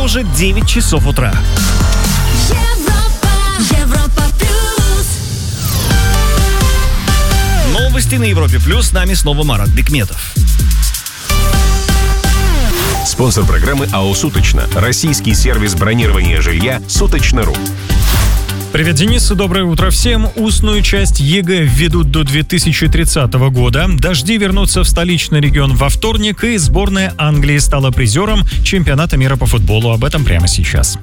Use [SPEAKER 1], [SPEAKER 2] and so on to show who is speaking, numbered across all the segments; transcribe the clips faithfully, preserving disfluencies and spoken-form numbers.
[SPEAKER 1] уже девять часов утра.
[SPEAKER 2] Европа, Европа плюс.
[SPEAKER 1] Новости на Европе плюс. С нами снова Марат Бекметов.
[SPEAKER 3] Спонсор программы АО «Суточно». Российский сервис бронирования жилья «Суточно.ру».
[SPEAKER 4] Привет, Денис, и доброе утро всем. Устную часть ЕГЭ введут до две тысячи тридцатого года. Дожди вернутся в столичный регион во вторник, и сборная Англии стала призером чемпионата мира по футболу. Об этом прямо сейчас.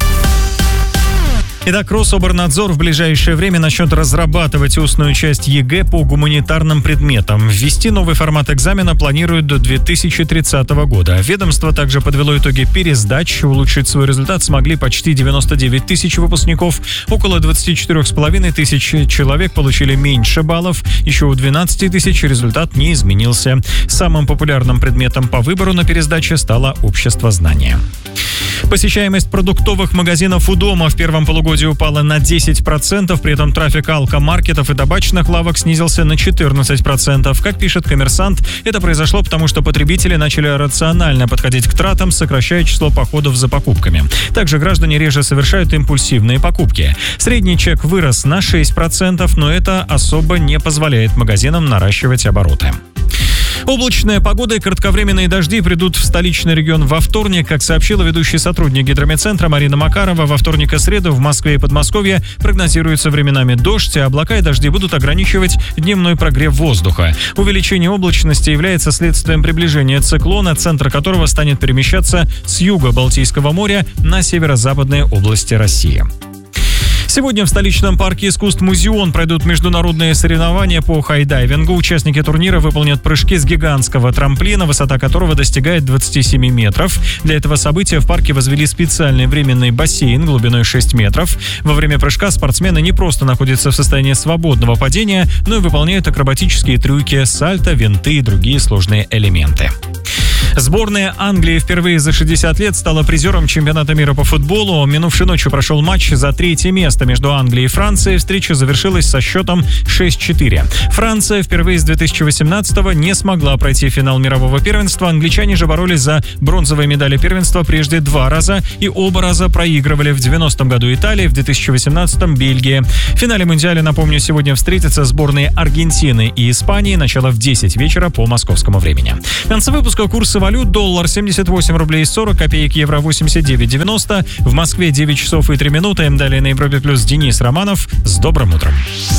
[SPEAKER 4] Итак, Рособорнадзор в ближайшее время начнет разрабатывать устную часть ЕГЭ по гуманитарным предметам. Ввести новый формат экзамена планируют до две тысячи тридцатого года. Ведомство также подвело итоги пересдач. Улучшить свой результат смогли почти девяносто девять тысяч выпускников. Около двадцать четыре с половиной тысяч человек получили меньше баллов. Еще у двенадцати тысяч результат не изменился. Самым популярным предметом по выбору на пересдаче стало обществознание. Посещаемость продуктовых магазинов у дома в первом полугодии упала на десять процентов, при этом трафик алкомаркетов и табачных лавок снизился на четырнадцать процентов. Как пишет «Коммерсант», это произошло потому, что потребители начали рационально подходить к тратам, сокращая число походов за покупками. Также граждане реже совершают импульсивные покупки. Средний чек вырос на шесть процентов, но это особо не позволяет магазинам наращивать обороты. Облачная погода и кратковременные дожди придут в столичный регион во вторник. Как сообщила ведущий сотрудник гидрометцентра Марина Макарова, во вторник и среду в Москве и Подмосковье прогнозируется временами дождь, а облака и дожди будут ограничивать дневной прогрев воздуха. Увеличение облачности является следствием приближения циклона, центр которого станет перемещаться с юга Балтийского моря на северо-западные области России. Сегодня в столичном парке искусств «Музеон» пройдут международные соревнования по хайдайвингу. Участники турнира выполнят прыжки с гигантского трамплина, высота которого достигает двадцати семи метров. Для этого события в парке возвели специальный временный бассейн глубиной шесть метров. Во время прыжка спортсмены не просто находятся в состоянии свободного падения, но и выполняют акробатические трюки, сальто, винты и другие сложные элементы. Сборная Англии впервые за шестьдесят лет стала призером чемпионата мира по футболу. Минувшей ночью прошел матч за третье место между Англией и Францией. Встреча завершилась со счетом шесть четыре. Франция впервые с две тысячи восемнадцатого не смогла пройти финал мирового первенства. Англичане же боролись за бронзовые медали первенства прежде два раза и оба раза проигрывали. В девяностом году Италии, в две тысячи восемнадцатом Бельгия. В финале Мундиаля, напомню, сегодня встретятся сборные Аргентины и Испании. Начало в десять вечера по московскому времени. В конце выпуска курсы валют: доллар семьдесят восемь рублей сорок копеек, евро восемьдесят девять девяносто. В Москве девять часов и три минуты. Далее на Европе плюс Денис Романов. С добрым утром.